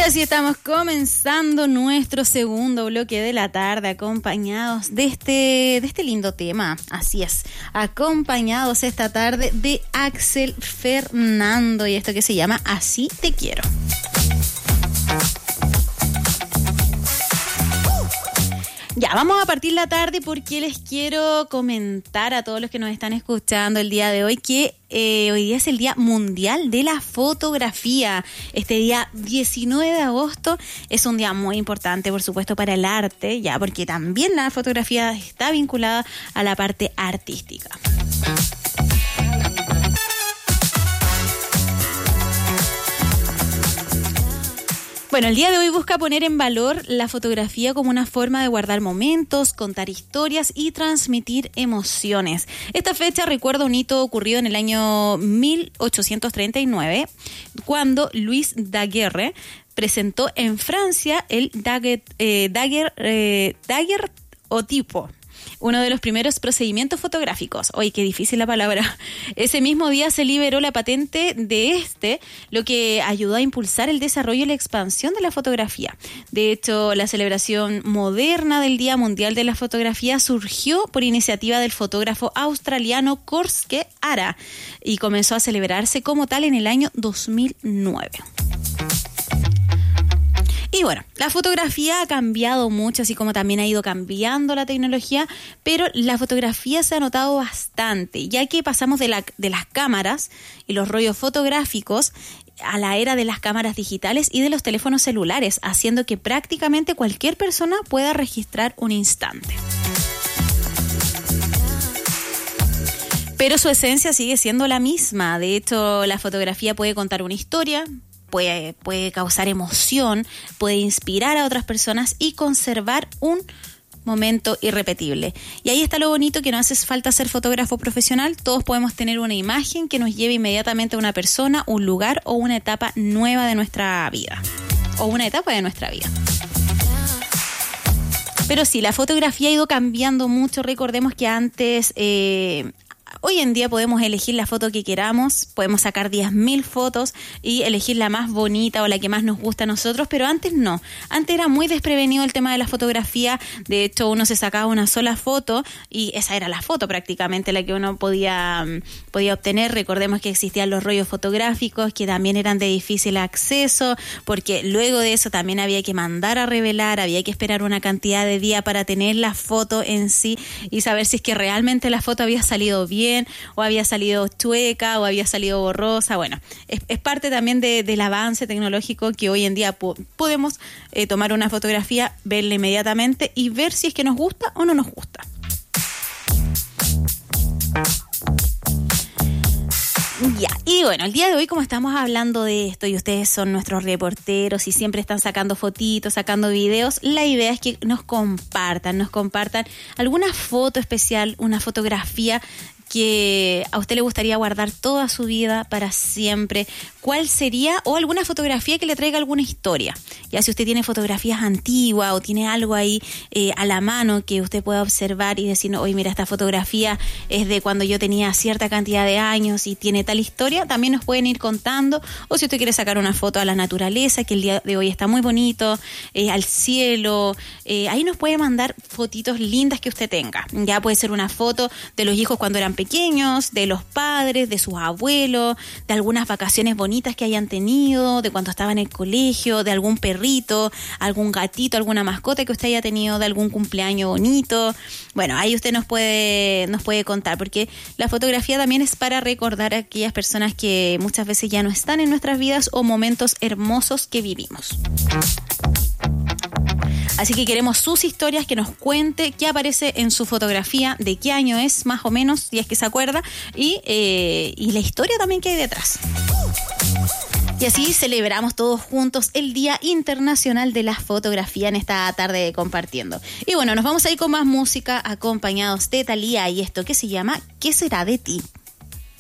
así estamos comenzando nuestro segundo bloque de la tarde, acompañados de este lindo tema. Así es, acompañados esta tarde de Axel Fernando y esto que se llama Así te quiero. Ya, vamos a partir la tarde porque les quiero comentar a todos los que nos están escuchando el día de hoy que hoy día es el Día Mundial de la Fotografía. Este día 19 de agosto es un día muy importante, por supuesto, para el arte, ya porque también la fotografía está vinculada a la parte artística. Bueno, el día de hoy busca poner en valor la fotografía como una forma de guardar momentos, contar historias y transmitir emociones. Esta fecha recuerda un hito ocurrido en el año 1839, cuando Louis Daguerre presentó en Francia el daguerreotipo, uno de los primeros procedimientos fotográficos. Oye, qué difícil la palabra. Ese mismo día se liberó la patente de lo que ayudó a impulsar el desarrollo y la expansión de la fotografía. De hecho, la celebración moderna del Día Mundial de la Fotografía surgió por iniciativa del fotógrafo australiano Korske Ara y comenzó a celebrarse como tal en el año 2009. Y bueno, la fotografía ha cambiado mucho, así como también ha ido cambiando la tecnología, pero la fotografía se ha notado bastante, ya que pasamos de las cámaras y los rollos fotográficos a la era de las cámaras digitales y de los teléfonos celulares, haciendo que prácticamente cualquier persona pueda registrar un instante. Pero su esencia sigue siendo la misma. De hecho, la fotografía puede contar una historia, puede causar emoción, puede inspirar a otras personas y conservar un momento irrepetible. Y ahí está lo bonito, que no hace falta ser fotógrafo profesional, todos podemos tener una imagen que nos lleve inmediatamente a una persona, un lugar o una etapa nueva de nuestra vida. O una etapa de nuestra vida. Pero sí, la fotografía ha ido cambiando mucho. Recordemos que antes... hoy en día podemos elegir la foto que queramos, podemos sacar 10.000 fotos y elegir la más bonita o la que más nos gusta a nosotros, pero antes no. Antes era muy desprevenido el tema de la fotografía. De hecho, uno se sacaba una sola foto y esa era la foto prácticamente la que uno podía obtener. Recordemos que existían los rollos fotográficos que también eran de difícil acceso, porque luego de eso también había que mandar a revelar, había que esperar una cantidad de días para tener la foto en sí y saber si es que realmente la foto había salido bien o había salido chueca o había salido borrosa. Bueno, es parte también del avance tecnológico que hoy en día podemos tomar una fotografía, verla inmediatamente y ver si es que nos gusta o no nos gusta. Ya, y bueno, el día de hoy, como estamos hablando de esto y ustedes son nuestros reporteros y siempre están sacando fotitos, sacando videos, la idea es que nos compartan alguna foto especial, una fotografía que a usted le gustaría guardar toda su vida para siempre. ¿Cuál sería? O alguna fotografía que le traiga alguna historia. Ya si usted tiene fotografías antiguas o tiene algo ahí a la mano que usted pueda observar y decir, oye, mira, esta fotografía es de cuando yo tenía cierta cantidad de años y tiene tal historia, también nos pueden ir contando. O si usted quiere sacar una foto a la naturaleza, que el día de hoy está muy bonito, al cielo, ahí nos puede mandar fotitos lindas que usted tenga. Ya puede ser una foto de los hijos cuando eran pequeños, de los padres, de sus abuelos, de algunas vacaciones bonitas que hayan tenido, de cuando estaba en el colegio, de algún perrito, algún gatito, alguna mascota que usted haya tenido, de algún cumpleaños bonito. Bueno, ahí usted nos puede contar, porque la fotografía también es para recordar a aquellas personas que muchas veces ya no están en nuestras vidas o momentos hermosos que vivimos. Así que queremos sus historias, que nos cuente qué aparece en su fotografía, de qué año es más o menos, si es que se acuerda, y la historia también que hay detrás. Y así celebramos todos juntos el Día Internacional de la Fotografía en esta tarde compartiendo. Y bueno, nos vamos a ir con más música acompañados de Thalía y esto que se llama ¿Qué será de ti?